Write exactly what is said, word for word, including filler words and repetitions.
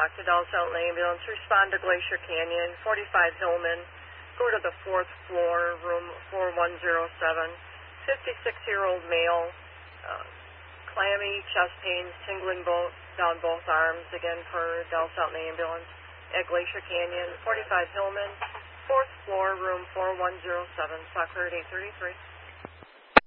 o'clock to Dallas Elton Ambulance. Respond to Glacier Canyon, forty-five Hillman. Go to the fourth floor, room four one zero seven. fifty-six-year-old male, uh, clammy chest pains, tingling both, down both arms, again for Dallas Elton Ambulance. At Glacier Canyon, forty-five Hillman, fourth floor, room four one zero seven, Stock Cleared eight thirty-three.